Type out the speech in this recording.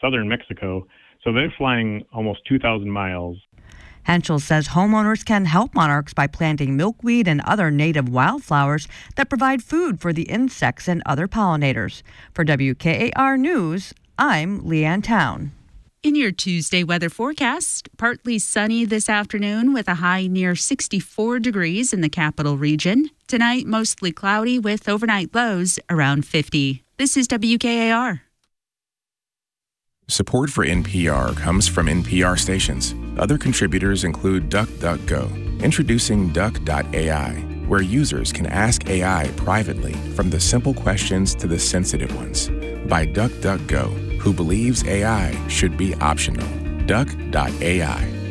southern Mexico. So they're flying almost 2,000 miles. Henschel says homeowners can help monarchs by planting milkweed and other native wildflowers that provide food for the insects and other pollinators. For WKAR News, I'm Leanne Town. In your Tuesday weather forecast, partly sunny this afternoon with a high near 64 degrees in the capital region. Tonight, mostly cloudy with overnight lows around 50. This is WKAR. Support for NPR comes from NPR stations. Other contributors include DuckDuckGo, introducing Duck.ai, where users can ask AI privately from the simple questions to the sensitive ones. By DuckDuckGo, who believes AI should be optional. Duck.ai.